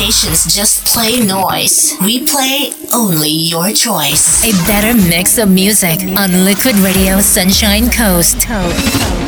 stations just play noise. We play only your choice. A better mix of music on Liquid Radio Sunshine Coast.